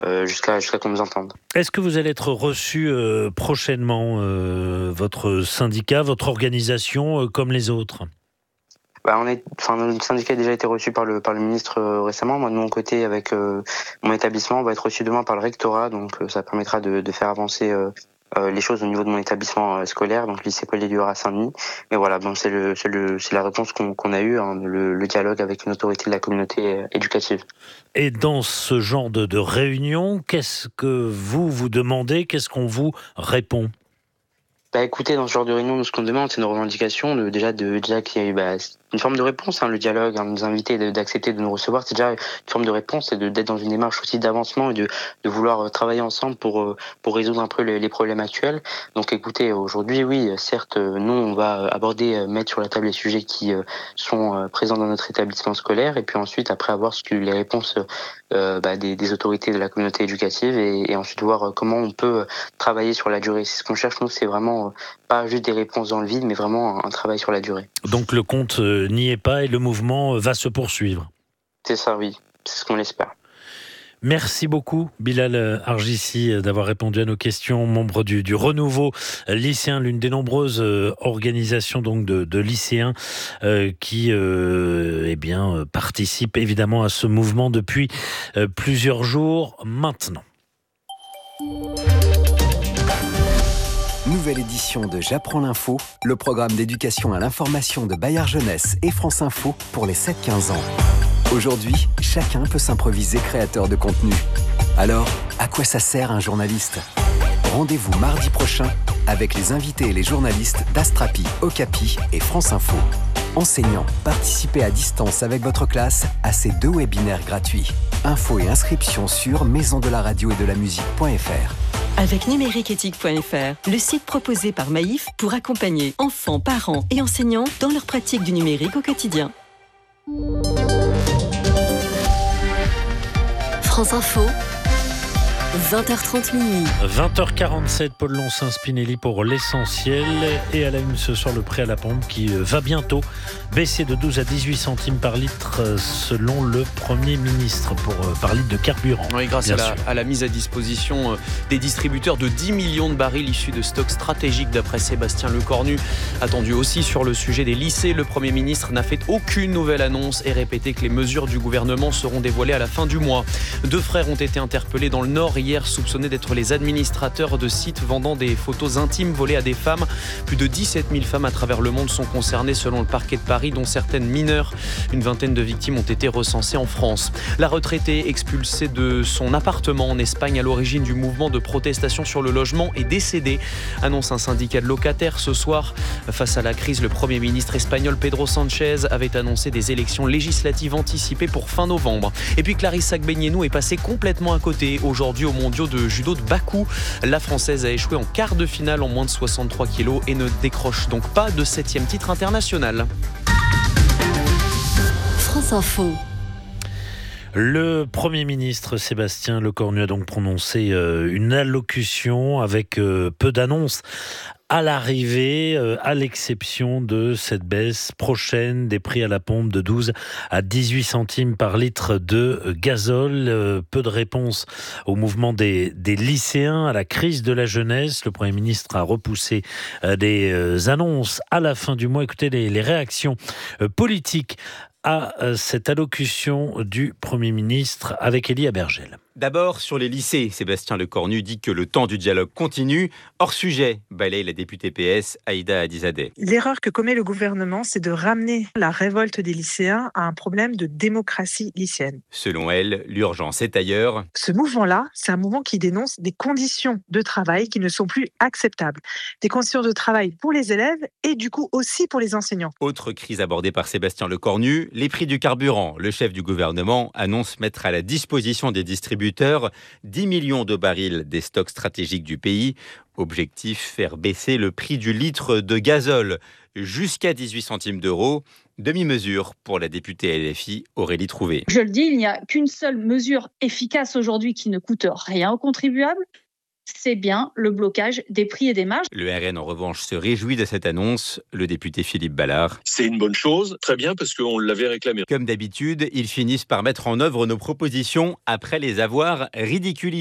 jusqu'à qu'on nous entende. Est-ce que vous allez être reçu prochainement, votre syndicat, votre organisation, comme les autres ? Notre syndicat a déjà été reçu par le ministre récemment. Moi, de mon côté, avec mon établissement, on va être reçu demain par le rectorat, donc ça permettra de faire avancer les choses au niveau de mon établissement scolaire, donc lycée Paul Éluard à Saint-Denis. Mais voilà, bon, c'est la réponse qu'on a eue, hein, le dialogue avec une autorité de la communauté éducative. Et dans ce genre de réunion, qu'est-ce que vous demandez ? Qu'est-ce qu'on vous répond ? Écoutez, dans ce genre de réunion, nous, ce qu'on demande, c'est nos revendications, déjà qu'il y a eu une forme de réponse, hein, le dialogue, hein, nous inviter, d'accepter de nous recevoir, c'est déjà une forme de réponse, et d'être dans une démarche aussi d'avancement et de vouloir travailler ensemble pour résoudre un peu les problèmes actuels. Donc écoutez, aujourd'hui, oui, certes, nous, on va mettre sur la table les sujets qui sont présents dans notre établissement scolaire, et puis ensuite, après avoir les réponses des autorités de la communauté éducative, et ensuite voir comment on peut travailler sur la durée. C'est ce qu'on cherche, nous, c'est vraiment pas juste des réponses dans le vide, mais vraiment un travail sur la durée. Donc le compte n'y est pas et le mouvement va se poursuivre. C'est ça, oui. C'est ce qu'on espère. Merci beaucoup, Bilal Argissi, d'avoir répondu à nos questions. Membre du Renouveau lycéen, l'une des nombreuses organisations donc de lycéens qui participent évidemment à ce mouvement depuis plusieurs jours maintenant. Nouvelle édition de J'apprends l'info, le programme d'éducation à l'information de Bayard Jeunesse et France Info pour les 7-15 ans. Aujourd'hui, chacun peut s'improviser créateur de contenu. Alors, à quoi ça sert un journaliste ? Rendez-vous mardi prochain avec les invités et les journalistes d'Astrapi, Okapi et France Info. Enseignants, participez à distance avec votre classe à ces 2 webinaires gratuits. Infos et inscriptions sur maisondelaradio-et-de-la-musique.fr. Avec numériqueéthique.fr, le site proposé par Maïf pour accompagner enfants, parents et enseignants dans leur pratique du numérique au quotidien. France Info, 20h30 minuit. 20h47, Paul Loncin-Spinelli pour l'essentiel. Et à la une ce soir, le prix à la pompe qui va bientôt baisser de 12 à 18 centimes par litre selon le Premier ministre par litre de carburant. Oui, grâce à la mise à disposition des distributeurs de 10 millions de barils issus de stocks stratégiques d'après Sébastien Lecornu. Attendu aussi sur le sujet des lycées, le Premier ministre n'a fait aucune nouvelle annonce et répété que les mesures du gouvernement seront dévoilées à la fin du mois. 2 frères ont été interpellés dans le Nord hier, soupçonnés d'être les administrateurs de sites vendant des photos intimes volées à des femmes. Plus de 17 000 femmes à travers le monde sont concernées selon le parquet de Paris, dont certaines mineures. Une vingtaine de victimes ont été recensées en France. La retraitée expulsée de son appartement en Espagne à l'origine du mouvement de protestation sur le logement est décédée, annonce un syndicat de locataires ce soir. Face à la crise, le Premier ministre espagnol Pedro Sánchez avait annoncé des élections législatives anticipées pour fin novembre. Et puis Clarissa Agbenienou est passée complètement à côté aujourd'hui aux mondiaux de judo de Bakou. La Française a échoué en quart de finale en moins de 63 kilos et ne décroche donc pas de 7e titre international. France Info. Le Premier ministre Sébastien Lecornu a donc prononcé une allocution avec peu d'annonces à l'arrivée, à l'exception de cette baisse prochaine des prix à la pompe de 12 à 18 centimes par litre de gazole. Peu de réponses au mouvement des lycéens, à la crise de la jeunesse. Le Premier ministre a repoussé des annonces à la fin du mois. Écoutez les réactions politiques à cette allocution du Premier ministre avec Élie Abergel. D'abord, sur les lycées, Sébastien Lecornu dit que le temps du dialogue continue. Hors sujet, balaye la députée PS Aïda Hadizadeh. L'erreur que commet le gouvernement, c'est de ramener la révolte des lycéens à un problème de démocratie lycéenne. Selon elle, l'urgence est ailleurs. Ce mouvement-là, c'est un mouvement qui dénonce des conditions de travail qui ne sont plus acceptables. Des conditions de travail pour les élèves et du coup aussi pour les enseignants. Autre crise abordée par Sébastien Lecornu, les prix du carburant. Le chef du gouvernement annonce mettre à la disposition des distributeurs 10 millions de barils des stocks stratégiques du pays. Objectif, faire baisser le prix du litre de gazole jusqu'à 18 centimes d'euros. Demi-mesure pour la députée LFI Aurélie Trouvé. Je le dis, il n'y a qu'une seule mesure efficace aujourd'hui qui ne coûte rien aux contribuables, c'est bien le blocage des prix et des marges. Le RN, en revanche, se réjouit de cette annonce. Le député Philippe Ballard. C'est une bonne chose, très bien, parce qu'on l'avait réclamé. Comme d'habitude, ils finissent par mettre en œuvre nos propositions après les avoir ridiculisées.